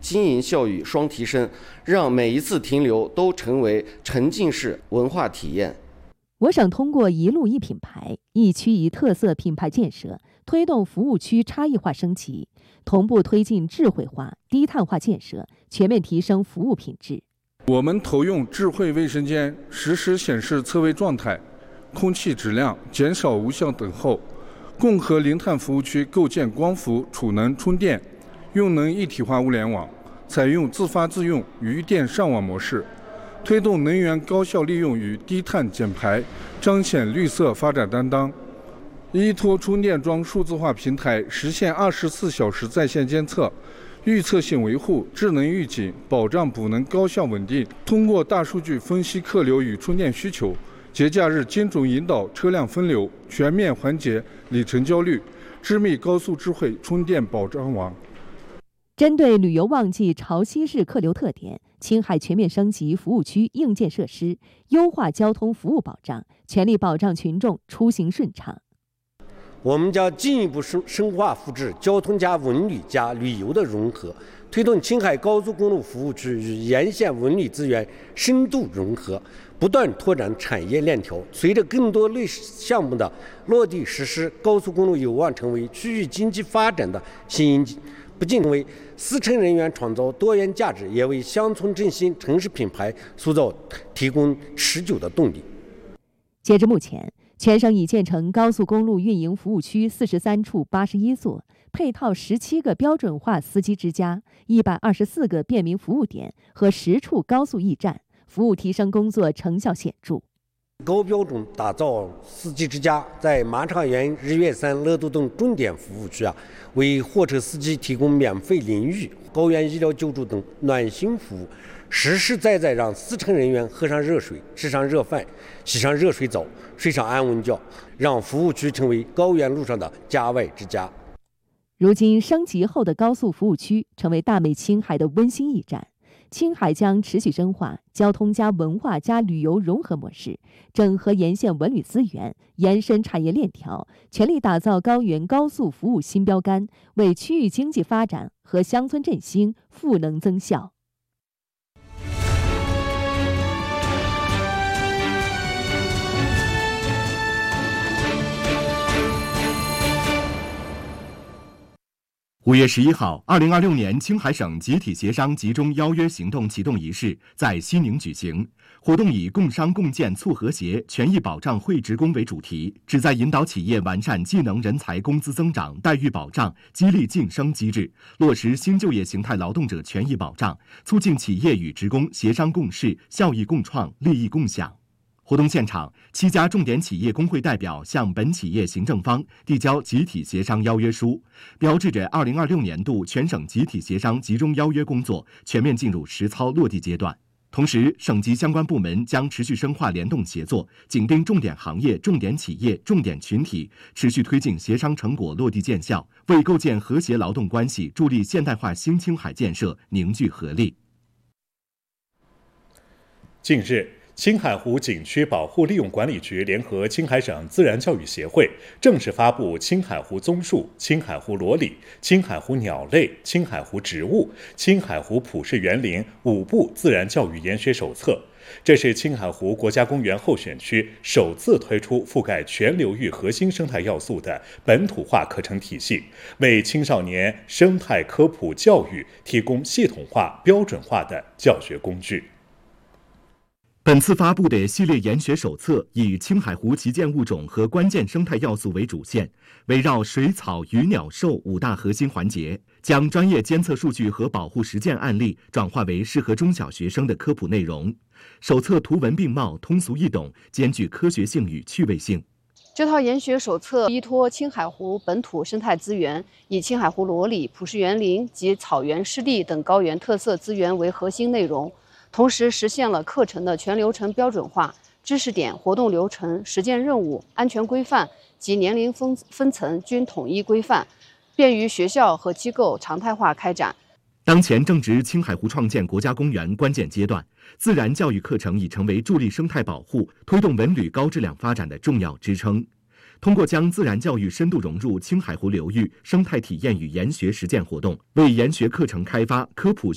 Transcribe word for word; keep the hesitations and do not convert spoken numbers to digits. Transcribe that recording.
经营效益双提升，让每一次停留都成为沉浸式文化体验。 我省通过一路一品牌、一区一特色品牌建设，推动服务区差异化升级，同步推进智慧化、低碳化建设，全面提升服务品质。 我们投用智慧卫生间实时显示测位状态、空气质量，减少无效等候，共和零碳服务区构建光伏、储能、充电、用能一体化物联网，采用自发自用、余电上网模式，推动能源高效利用与低碳减排，彰显绿色发展担当。依托充电桩数字化平台，实现二十四小时在线监测、预测性维护、智能预警，保障补能高效稳定。通过大数据分析客流与充电需求，节假日精准引导车辆分流，全面缓解里程焦虑，织密高速智慧充电保障网。 针对旅游旺季潮汐式客流特点，青海全面升级服务区硬件设施，优化交通服务保障，全力保障群众出行顺畅。 我们将进一步深深化复制交通加文旅加旅游的融合，推动青海高速公路服务区与沿线文旅资源深度融合，不断拓展产业链条。随着更多类项目的落地实施，高速公路有望成为区域经济发展的新引擎，不仅为司乘人员创造多元价值，也为乡村振兴、城市品牌塑造提供持久的动力。 截至目前，全省已建成高速公路运营服务区四十三处八十一座，配套十七个标准化司机之家、一百二十四个便民服务点和十处高速驿站，服务提升工作成效显著。 高标准打造司机之家，在马场园、日月山、乐都等重点服务区啊，为货车司机提供免费淋浴、高原医疗救助等暖心服务，实实在在让司乘人员喝上热水、吃上热饭、洗上热水澡、睡上安稳觉，让服务区成为高原路上的家外之家。 如今升级后的高速服务区成为大美青海的温馨驿站。青海将持续深化交通加文化加旅游融合模式，整合沿线文旅资源，延伸产业链条，全力打造高原高速服务新标杆，为区域经济发展和乡村振兴赋能增效。 五月十一号，二零二六年青海省集体协商集中邀约行动启动仪式在西宁举行。活动以共商共建促和谐、权益保障惠职工为主题，旨在引导企业完善技能人才工资增长、待遇保障、激励晋升机制，落实新就业形态劳动者权益保障，促进企业与职工协商共事、效益共创、利益共享。活动现场，七家重点企业工会代表向本企业行政方递交集体协商邀约书，标志着二零二六年度全省集体协商集中邀约工作全面进入实操落地阶段。同时，省级相关部门将持续深化联动协作，紧盯重点行业、重点企业、重点群体，持续推进协商成果落地见效，为构建和谐劳动关系、助力现代化新青海建设凝聚合力。 近日，青海湖景区保护利用管理局联合青海省自然教育协会正式发布青海湖棕树、青海湖裸鲤、青海湖鸟类、青海湖植物、青海湖普氏园林五部自然教育研学手册。这是青海湖国家公园候选区首次推出覆盖全流域核心生态要素的本土化课程体系，为青少年生态科普教育提供系统化、标准化的教学工具。 本次发布的系列研学手册以青海湖旗舰物种和关键生态要素为主线，围绕水草、鱼鸟兽五大核心环节，将专业监测数据和保护实践案例转化为适合中小学生的科普内容。手册图文并茂，通俗易懂，兼具科学性与趣味性。 这套研学手册依托青海湖本土生态资源，以青海湖裸鲤、普氏园林及草原湿地等高原特色资源为核心内容，同时实现了课程的全流程标准化，知识点、活动流程、实践任务、安全规范及年龄分分层均统一规范，便于学校和机构常态化开展。 当前正值青海湖创建国家公园关键阶段，自然教育课程已成为助力生态保护、推动文旅高质量发展的重要支撑。通过将自然教育深度融入青海湖流域生态体验与研学实践活动，为研学课程开发、科普